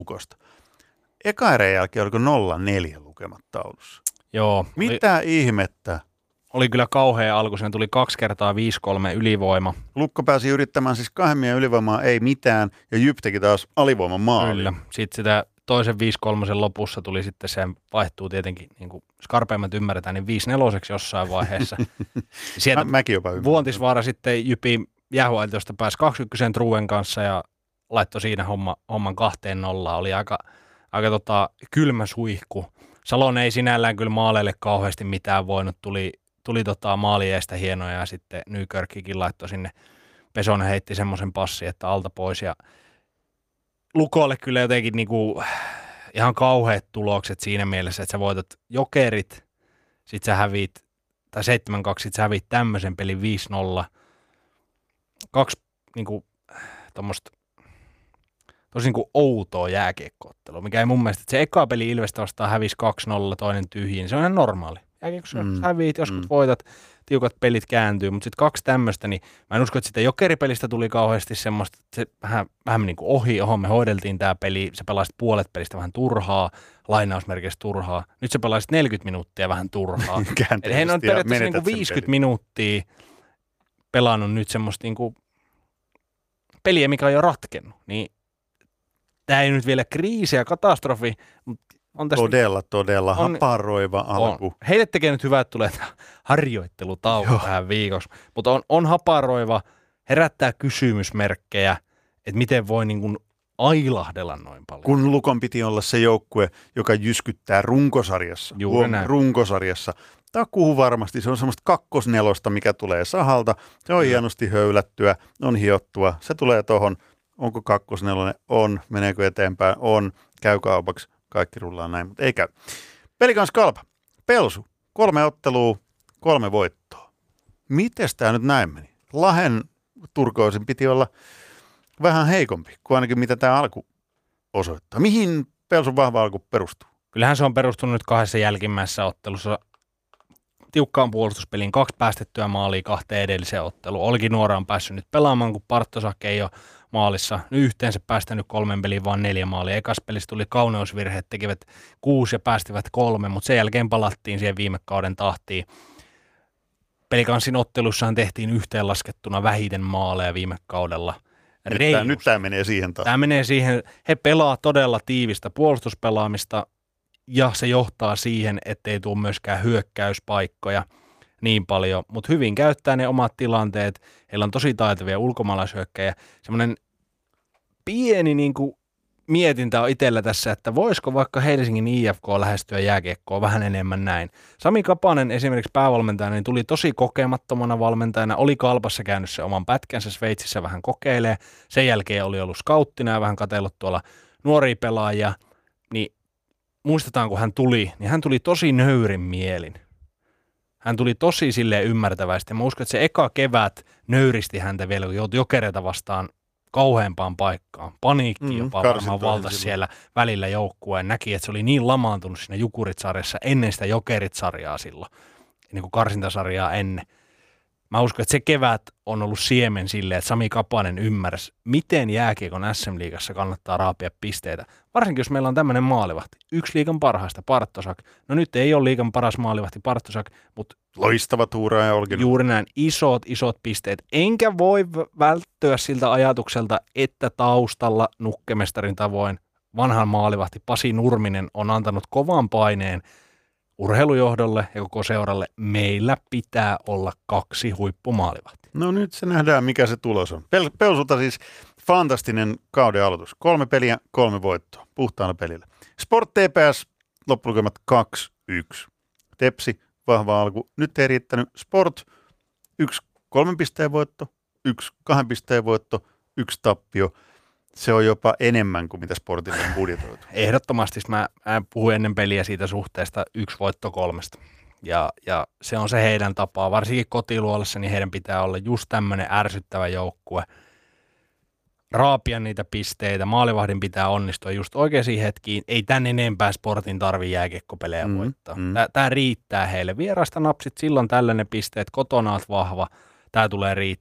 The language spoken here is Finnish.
Lukosta. Eka erän jälkeen oliko 0-4 lukemat taulussa? Joo. Mitä ihmettä? Oli kyllä kauhea alku. Siinä tuli 2 kertaa 5-3 ylivoima. Lukko pääsi yrittämään siis 2 miehen ylivoimaa, ei mitään. Ja Jyp teki taas alivoiman maali. Kyllä. Sitten sitä toisen 5-3 lopussa tuli sitten, se vaihtuu tietenkin, niin kuin skarpeimmat ymmärretään, niin 5-4 jossain vaiheessa. Sieltä Mäkin jopa ymmärrän. Vuontisvaara sitten Jypin jäähuailtosta pääsi 2-1 Truen kanssa ja laittoi siinä homman 2-0. Oli aika kylmä suihku. Salonen ei sinällään kyllä maaleille kauheasti mitään voinut. Tuli maalieestä hienoja ja sitten Nykörkkikin laittoi sinne. Pesonen heitti semmoisen passin, että alta pois. Ja Lukolle kyllä jotenkin niinku ihan kauheat tulokset siinä mielessä, että sä voitat Jokerit, sit sä häviit, tai 7-2, sit sä häviit tämmöisen pelin 5-0. 2 niinku tommoista tosi niinku outoa jääkiekko-ottelua, mikä ei mun mielestä, että se eka peli Ilvestä vastaan hävisi 2-0, toinen tyhjiin, se on ihan normaali. Jääkiekossa häviit, joskus voitat, tiukat pelit kääntyy, mutta sitten 2 tämmöistä, niin mä en usko, että sitä Jokeripelistä tuli kauheasti semmoista, että se vähän niin kuin ohi, me hoideltiin tämä peli, sä pelasit puolet pelistä vähän turhaa, lainausmerkeissä turhaa, nyt sä pelasit 40 minuuttia vähän turhaa. Eli he on periaatteessa niin kuin 50 minuuttia pelannut nyt semmoista niin kuin peliä, mikä on jo ratkennut, niin tämä ei nyt vielä kriisi ja katastrofi, mutta on tästä Todella haparoiva alku. On. Heille tekee nyt hyvä, että tulee harjoittelutauko tähän viikossa, mutta on haparoiva, herättää kysymysmerkkejä, että miten voi niin kuin ailahdella noin paljon. Kun Lukon piti olla se joukkue, joka jyskyttää runkosarjassa. Runkosarjassa. Takuun varmasti. Se on semmoista 2-4, mikä tulee sahalta. Se on hienosti höylättyä, on hiottua. Se tulee tohon. Onko 2-4? On. Meneekö eteenpäin? On. Käy kaupaksi. Kaikki rullaa näin, mutta ei käy. Pelikans Kalpa. Pelsu. 3 ottelua, 3 voittoa. Mites tää nyt näin meni? Lahen turkoosin piti olla vähän heikompi kuin ainakin mitä tämä alku osoittaa. Mihin Pelsun vahva alku perustuu? Kyllähän se on perustunut nyt 2 jälkimmäisessä ottelussa tiukkaan puolustuspeliin, 2 päästettyä maalia 2 edelliseen otteluun. Olkinuora on päässyt nyt pelaamaan, kun Partosak ei ole maalissa. Nyt yhteensä päästänyt 3 peliin vaan 4 maalia. Ekas pelissä tuli kauneusvirheet, tekivät 6 ja päästivät 3, mutta sen jälkeen palattiin siihen viime kauden tahtiin. Pelikanssin ottelussahan tehtiin yhteenlaskettuna vähiten maaleja viime kaudella. Nyt tämä menee siihen taas. Tämä menee siihen. He pelaa todella tiivistä puolustuspelaamista ja se johtaa siihen, ettei tule myöskään hyökkäyspaikkoja niin paljon, mutta hyvin käyttää ne omat tilanteet. Heillä on tosi taitavia ulkomaalaishyökkäjä. Semmoinen pieni niin kuin mietintä on itsellä tässä, että voisiko vaikka Helsingin IFK lähestyä jääkiekkoa vähän enemmän näin. Sami Kapanen esimerkiksi päävalmentajana niin tuli tosi kokemattomana valmentajana, oli Kalpassa käynyt se oman pätkänsä Sveitsissä vähän kokeilee. Sen jälkeen oli ollut skauttina ja vähän katsellut tuolla nuoria pelaajia, niin muistetaan kun hän tuli, niin hän tuli tosi nöyrin mielin. Hän tuli tosi silleen ymmärtävästi. Mä uskon, että se eka kevät nöyristi häntä vielä, kun joutui Jokereita vastaan kauheampaan paikkaan. Paniikki jopa varmaan valtasi siellä välillä joukkueen. Näki, että se oli niin lamaantunut siinä Jukurit-sarjassa ennen sitä Jokerit-sarjaa silloin, niin kuin karsintasarjaa ennen. Mä uskon, että se kevät on ollut siemen silleen, että Sami Kapanen ymmärsi, miten jääkiekon SM-liigassa kannattaa raapia pisteitä. Varsinkin, jos meillä on tämmöinen maalivahti. 1 liigan parhaista, Partosak. No nyt ei ole liigan paras maalivahti Partosak, mutta loistava tuura ja Olkinuora. Juuri näin, isot pisteet. Enkä voi välttyä siltä ajatukselta, että taustalla nukkemestarin tavoin vanhan maalivahti Pasi Nurminen on antanut kovan paineen urheilujohdolle ja koko seuralle. Meillä pitää olla 2 huippumaalivahtia. No nyt se nähdään, mikä se tulos on. Pelsulta siis fantastinen kauden aloitus. 3 peliä, 3 voittoa. Puhtaana pelillä. Sport TPS, loppulukemat 2-1. Tepsi, vahva alku. Nyt ei riittänyt. Sport, 1 3 pisteen voitto, 1 2 pisteen voitto, 1 tappio. Se on jopa enemmän kuin mitä Sportille on budjetoitu. Ehdottomasti. Mä puhuin ennen peliä siitä suhteesta 1 voitto 3. Ja se on se heidän tapaa. Varsinkin kotiluolassa, niin heidän pitää olla just tämmöinen ärsyttävä joukkue. Raapia niitä pisteitä. Maalivahdin pitää onnistua just oikeisiin hetkiin. Ei tän enempää Sportin tarvitse jääkiekkopelejä voittaa. Tämä riittää heille. Vierasta napsit silloin tällainen pisteet. Kotona oot vahva. Tämä tulee riittää.